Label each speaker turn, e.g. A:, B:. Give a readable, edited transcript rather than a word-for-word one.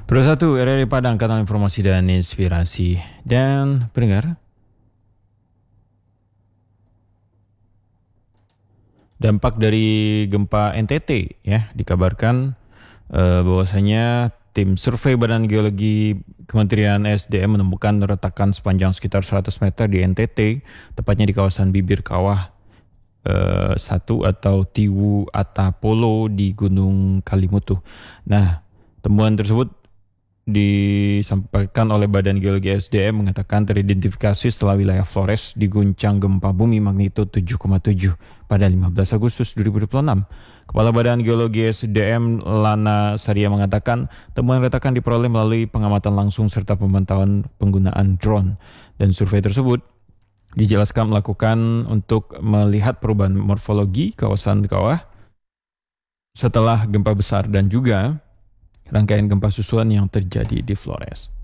A: Pro 1 RRI Padang, kanal informasi dan inspirasi. Dan pendengar, dampak dari gempa NTT ya dikabarkan bahwasanya tim survei Badan Geologi Kementerian SDM menemukan retakan sepanjang sekitar 100 meter di NTT, tepatnya di kawasan bibir kawah 1 atau Tiwu Atapolo di Gunung Kalimutu. Nah, temuan tersebut disampaikan oleh Badan Geologi SDM mengatakan teridentifikasi setelah wilayah Flores diguncang gempa bumi magnitudo 7,7 pada 15 Agustus 2026. Kepala Badan Geologi SDM Lana Saria mengatakan temuan retakan diperoleh melalui pengamatan langsung serta pemantauan penggunaan drone, dan survei tersebut dijelaskan melakukan untuk melihat perubahan morfologi kawasan kawah setelah gempa besar dan juga rangkaian gempa susulan yang terjadi di Flores.